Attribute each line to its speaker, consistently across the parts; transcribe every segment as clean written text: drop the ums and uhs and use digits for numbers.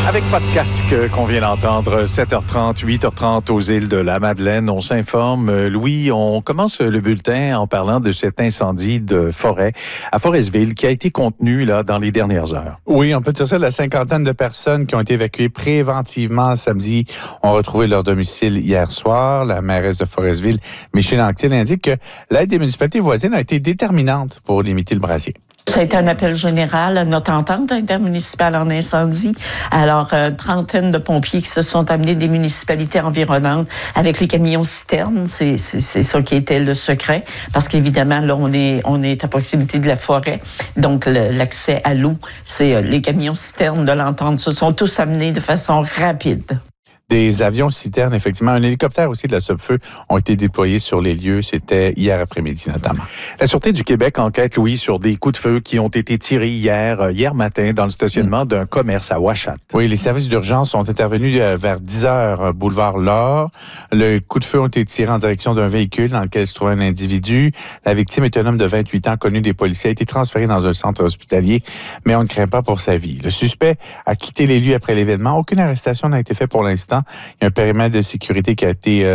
Speaker 1: Avec pas de casque qu'on vient d'entendre, 7h30, 8h30 aux îles de la Madeleine. On s'informe. Louis, on commence le bulletin en parlant de cet incendie de forêt à Forestville qui a été contenu là dans les dernières heures.
Speaker 2: Oui, on peut dire ça, la cinquantaine de personnes qui ont été évacuées préventivement samedi ont retrouvé leur domicile hier soir. La mairesse de Forestville, Micheline Anctil, indique que l'aide des municipalités voisines a été déterminante pour limiter le brasier.
Speaker 3: Ça a été un appel général à notre entente intermunicipale en incendie. Alors, une trentaine de pompiers qui se sont amenés des municipalités environnantes avec les camions-citernes. C'est ça qui était le secret. Parce qu'évidemment, là, on est à proximité de la forêt. Donc, l'accès à l'eau, c'est les camions-citernes de l'entente se sont tous amenés de façon rapide.
Speaker 2: Des avions citernes, effectivement. Un hélicoptère aussi de la Sopfeu ont été déployés sur les lieux. C'était hier après-midi, notamment.
Speaker 1: La Sûreté du Québec enquête, Louis, sur des coups de feu qui ont été tirés hier matin dans le stationnement d'un commerce à Ouachat.
Speaker 2: Oui, les services d'urgence sont intervenus vers 10h, boulevard Laure. Le coup de feu ont été tirés en direction d'un véhicule dans lequel se trouvait un individu. La victime est un homme de 28 ans, connu des policiers, a été transféré dans un centre hospitalier, mais on ne craint pas pour sa vie. Le suspect a quitté les lieux après l'événement. Aucune arrestation n'a été faite pour l'instant. Il y a un périmètre de sécurité qui a été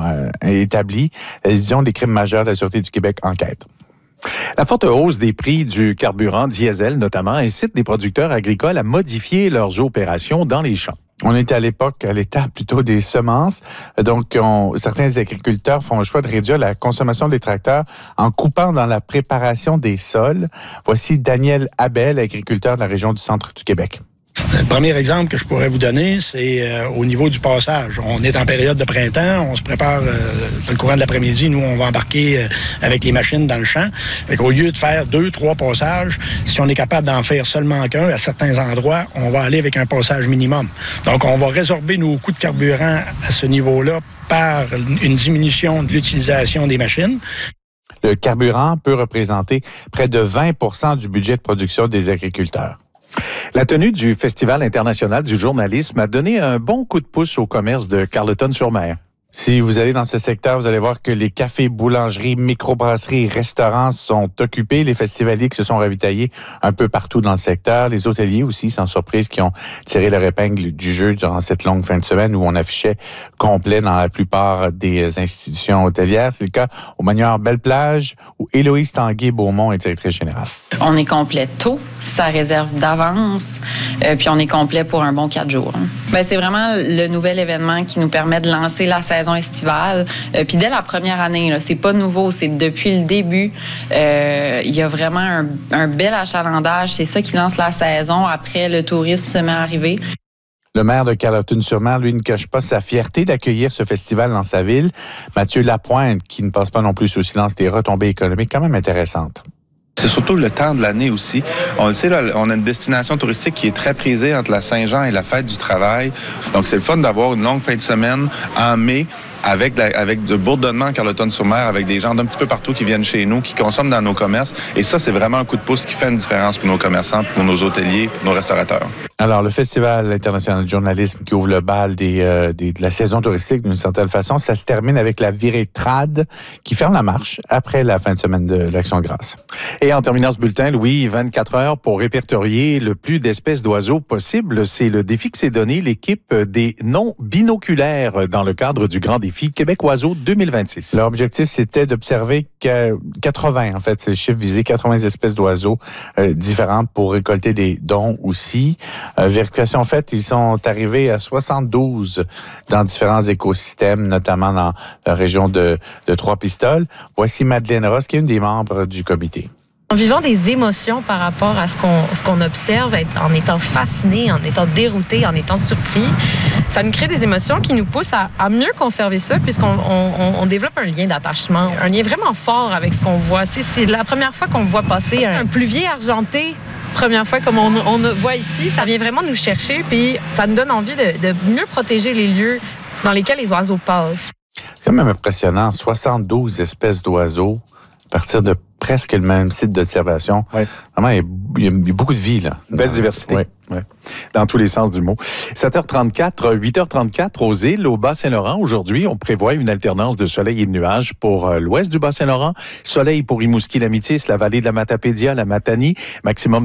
Speaker 2: établi. La division des crimes majeurs de la Sûreté du Québec enquête.
Speaker 1: La forte hausse des prix du carburant diesel, notamment, incite les producteurs agricoles à modifier leurs opérations dans les champs.
Speaker 2: On était à l'état plutôt des semences. Donc, certains agriculteurs font le choix de réduire la consommation des tracteurs en coupant dans la préparation des sols. Voici Daniel Abel, agriculteur de la région du centre du Québec.
Speaker 4: Le premier exemple que je pourrais vous donner, c'est au niveau du passage. On est en période de printemps, on se prépare dans le courant de l'après-midi. Nous, on va embarquer avec les machines dans le champ. Au lieu de faire 2-3 passages, si on est capable d'en faire seulement qu'un à certains endroits, on va aller avec un passage minimum. Donc, on va résorber nos coûts de carburant à ce niveau-là par une diminution de l'utilisation des machines.
Speaker 2: Le carburant peut représenter près de 20% du budget de production des agriculteurs.
Speaker 1: La tenue du Festival international du journalisme a donné un bon coup de pouce au commerce de Carleton-sur-Mer.
Speaker 2: Si vous allez dans ce secteur, vous allez voir que les cafés, boulangeries, microbrasseries, restaurants sont occupés. Les festivaliers qui se sont ravitaillés un peu partout dans le secteur. Les hôteliers aussi, sans surprise, qui ont tiré leur épingle du jeu durant cette longue fin de semaine où on affichait complet dans la plupart des institutions hôtelières. C'est le cas au Manoir Belle-Plage où Héloïse Tanguay-Beaumont est directrice générale.
Speaker 5: On est complet tôt, ça réserve d'avance, puis on est complet pour un bon 4 jours. C'est vraiment le nouvel événement qui nous permet de lancer la saison estivale. Puis dès la première année, là, c'est pas nouveau, c'est depuis le début. Il y a vraiment un bel achalandage. C'est ça qui lance la saison. Après, le tourisme se met à arriver.
Speaker 2: Le maire de Carleton-sur-Mer, lui, ne cache pas sa fierté d'accueillir ce festival dans sa ville. Mathieu Lapointe, qui ne passe pas non plus sous silence des retombées économiques quand même intéressantes.
Speaker 6: C'est surtout le temps de l'année aussi. On le sait, là, on a une destination touristique qui est très prisée entre la Saint-Jean et la Fête du travail. Donc, c'est le fun d'avoir une longue fin de semaine en mai avec de bourdonnement à Carleton-sur-Mer, avec des gens d'un petit peu partout qui viennent chez nous, qui consomment dans nos commerces. Et ça, c'est vraiment un coup de pouce qui fait une différence pour nos commerçants, pour nos hôteliers, pour nos restaurateurs.
Speaker 2: Alors, le Festival international du journalisme qui ouvre le bal de la saison touristique d'une certaine façon, ça se termine avec la virée Trad qui ferme la marche après la fin de semaine de l'Action de grâce.
Speaker 1: Et en terminant ce bulletin, Louis, 24 heures pour répertorier le plus d'espèces d'oiseaux possible. C'est le défi que s'est donné l'équipe des non-binoculaires dans le cadre du Grand défi Québec Oiseaux 2026.
Speaker 2: Leur objectif, c'était d'observer 80, en fait, c'est le chiffre visé, 80 espèces d'oiseaux différentes pour récolter des dons aussi. Vérification faite, ils sont arrivés à 72 dans différents écosystèmes, notamment dans la région de Trois-Pistoles. Voici Madeleine Ross, qui est une des membres du comité.
Speaker 7: En vivant des émotions par rapport à ce qu'on observe, en étant fasciné, en étant dérouté, en étant surpris, ça nous crée des émotions qui nous poussent à mieux conserver ça puisqu'on développe un lien d'attachement, un lien vraiment fort avec ce qu'on voit. Tu sais, c'est la première fois qu'on voit passer un pluvier argenté. Première fois comme on voit ici, ça vient vraiment nous chercher puis ça nous donne envie de mieux protéger les lieux dans lesquels les oiseaux passent.
Speaker 2: C'est quand même impressionnant, 72 espèces d'oiseaux à partir de presque le même site d'observation.
Speaker 1: Ouais.
Speaker 2: Vraiment, il y a beaucoup de vie, là.
Speaker 1: Belle diversité.
Speaker 2: Ouais.
Speaker 1: Ouais. Dans tous les sens du mot. 7h34, 8h34 aux îles, au Bas-Saint-Laurent. Aujourd'hui, on prévoit une alternance de soleil et de nuages pour l'ouest du Bas-Saint-Laurent. Soleil pour Rimouski, la Métis, la vallée de la Matapédia, la Matanie. Maximum